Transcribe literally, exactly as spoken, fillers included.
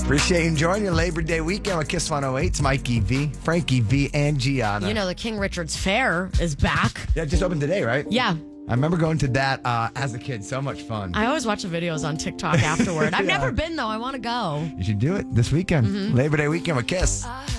Appreciate you enjoying your Labor Day weekend with Kiss one oh eight. It's Mikey V, Frankie V, and Gianna. You know, the King Richard's Fair is back. Yeah, it just opened today, right? Yeah. I remember going to that uh, as a kid. So much fun. I always watch the videos on TikTok afterward. I've Yeah. never been, though. I want to go. You should do it this weekend. Mm-hmm. Labor Day weekend with Kiss. I